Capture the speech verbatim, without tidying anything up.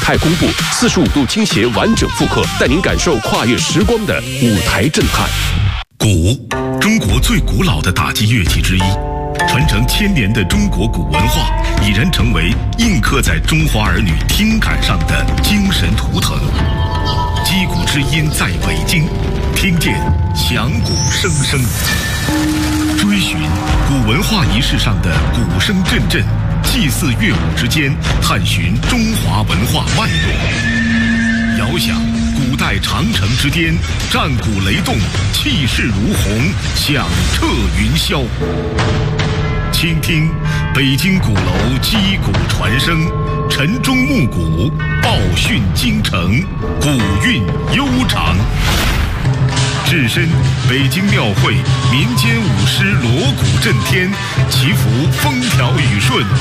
太空步四十五度倾斜完整复刻，带您感受跨越时光的舞台震撼。 鼓，中国最古老的打击乐器之一，传承千年的中国鼓文化已然成为印刻在中华儿女听感上的精神图腾。击鼓之音在北京，听见响鼓声声，追寻古文化仪式上的鼓声阵阵，祭祀乐舞之间探寻中华文化脉络，遥想古代长城之巅，战鼓雷动，气势如虹，响彻云霄。倾听北京鼓楼击鼓传声，晨钟暮鼓，报讯京城，鼓韵悠长。置身北京庙会，民间舞狮锣鼓震天，祈福风调雨顺，